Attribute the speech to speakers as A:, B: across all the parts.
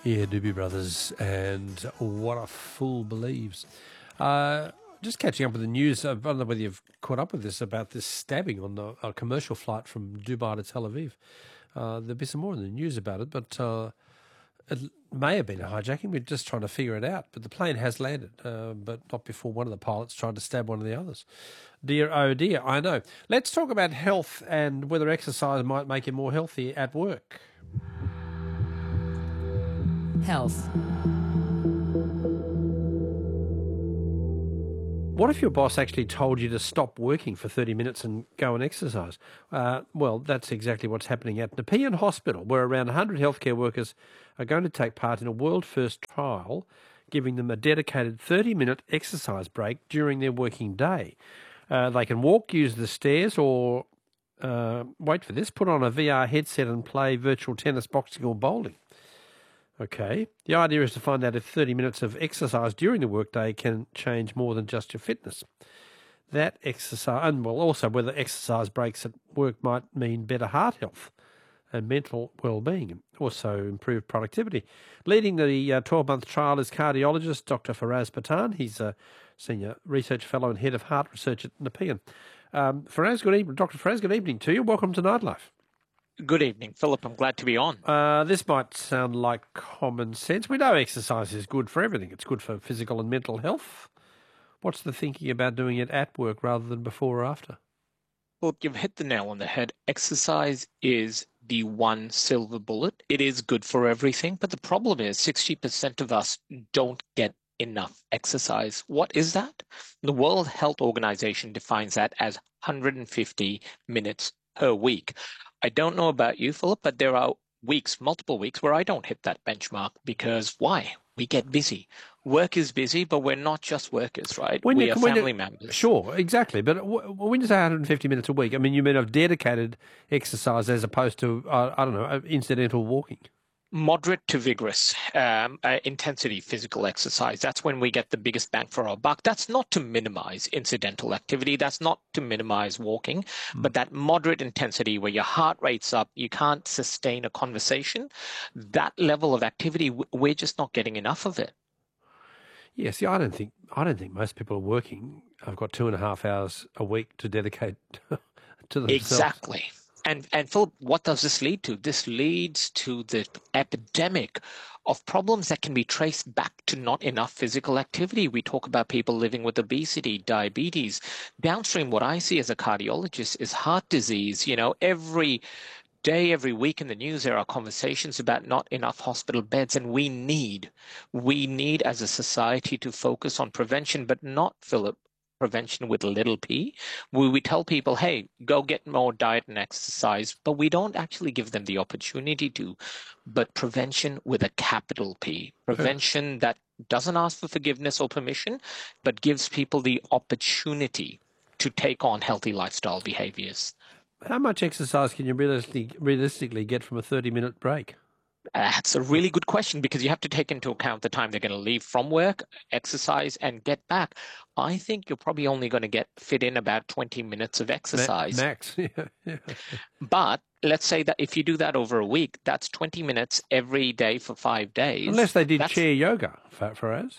A: Yeah, Doobie Brothers and What a Fool Believes. Just catching up with the news. I don't know whether you've caught up with this about this stabbing on a commercial flight from Dubai to Tel Aviv. There'll be some more in the news about it, but it may have been a hijacking. We're just trying to figure it out. But the plane has landed, but not before one of the pilots tried to stab one of the others. Dear, oh dear, I know. Let's talk about health and whether exercise might make you more healthy at work.
B: Health.
A: What if your boss actually told you to stop working for 30 minutes and go and exercise? Well, that's exactly what's happening at Nepean Hospital, where around 100 healthcare workers are going to take part in a world-first trial, giving them a dedicated 30-minute exercise break during their working day. They can walk, use the stairs, or, wait for this, put on a VR headset and play virtual tennis, boxing or bowling. Okay. The idea is to find out if 30 minutes of exercise during the workday can change more than just your fitness. That exercise, and well, also whether exercise breaks at work might mean better heart health and mental well-being, also improved productivity. Leading the 12-month trial is cardiologist Dr. Faraz Patan. He's a senior research fellow and head of heart research at Nepean. Faraz, good evening. Dr. Faraz, good evening to you. Welcome to Nightlife.
C: Good evening, Philip. I'm glad to be on.
A: This might sound like common sense. We know exercise is good for everything. It's good for physical and mental health. What's the thinking about doing it at work rather than before or after?
C: Well, you've hit the nail on the head. Exercise is the one silver bullet. It is good for everything, but the problem is 60% of us don't get enough exercise. What is that? The World Health Organization defines that as 150 minutes per week. I don't know about you, Philip, but there are weeks, multiple weeks, where I don't hit that benchmark because why? We get busy. Work is busy, but we're not just workers, right? We are family members.
A: Sure, exactly. But when you say 150 minutes a week, I mean, you mean of dedicated exercise as opposed to, I don't know, incidental walking?
C: Moderate to vigorous intensity physical exercise. That's when we get the biggest bang for our buck. That's not to minimize incidental activity. That's not to minimize walking, but that moderate intensity where your heart rate's up, you can't sustain a conversation. That level of activity, we're just not getting enough of it.
A: Yeah, see, I don't think most people are working. I've got 2.5 hours a week to dedicate to themselves.
C: Exactly. And Philip, what does this lead to? This leads to the epidemic of problems that can be traced back to not enough physical activity. We talk about people living with obesity, diabetes. Downstream, what I see as a cardiologist is heart disease. You know, every day, every week in the news, there are conversations about not enough hospital beds. And we need as a society to focus on prevention, but not, Philip, prevention with a little p. We tell people, hey, go get more diet and exercise, but we don't actually give them the opportunity to. But prevention with a capital P. Prevention that doesn't ask for forgiveness or permission, but gives people the opportunity to take on healthy lifestyle behaviors.
A: How much exercise can you realistically get from a 30-minute break?
C: That's a really good question because you have to take into account the time they're going to leave from work, exercise, and get back. I think you're probably only going to fit in about 20 minutes of exercise.
A: Max. Yeah.
C: But let's say that if you do that over a week, that's 20 minutes every day for 5 days.
A: Unless they did chair yoga, Faraz.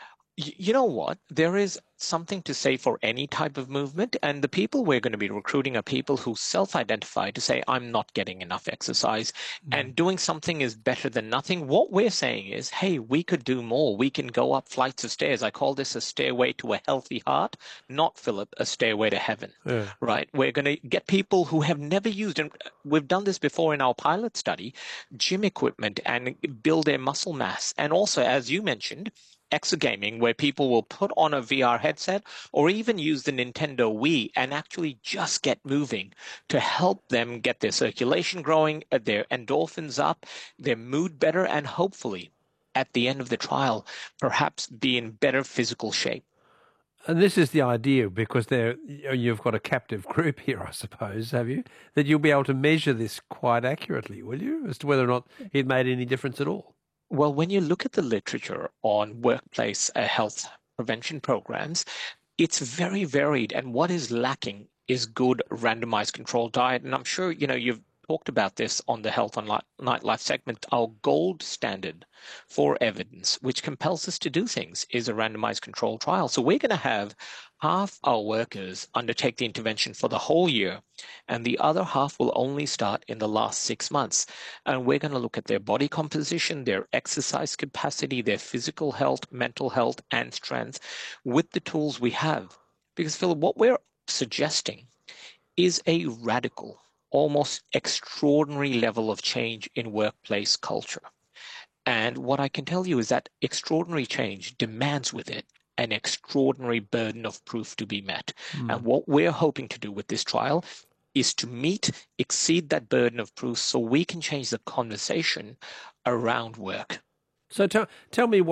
C: You know what? There is something to say for any type of movement. And the people we're going to be recruiting are people who self-identify to say, I'm not getting enough exercise and doing something is better than nothing. What we're saying is, hey, we could do more. We can go up flights of stairs. I call this a stairway to a healthy heart, not, Philip, a stairway to heaven, right? We're going to get people who have never used, and we've done this before in our pilot study, gym equipment and build their muscle mass. And also, as you mentioned, exergaming, where people will put on a VR headset or even use the Nintendo Wii and actually just get moving to help them get their circulation growing, their endorphins up, their mood better, and hopefully at the end of the trial, perhaps be in better physical shape.
A: And this is the idea, because you've got a captive group here, I suppose, have you? That you'll be able to measure this quite accurately, will you, as to whether or not it made any difference at all?
C: Well, when you look at the literature on workplace health prevention programs, it's very varied. And what is lacking is good randomized controlled diet. And I'm sure, you've talked about this on the Health on Nightlife segment. Our gold standard for evidence, which compels us to do things, is a randomized control trial. So we're going to have half our workers undertake the intervention for the whole year, and the other half will only start in the last 6 months. And we're going to look at their body composition, their exercise capacity, their physical health, mental health, and strength with the tools we have. Because, Phil, what we're suggesting is a radical, almost extraordinary level of change in workplace culture. And what I can tell you is that extraordinary change demands with it an extraordinary burden of proof to be met. And what we're hoping to do with this trial is to exceed that burden of proof so we can change the conversation around work.
A: So tell me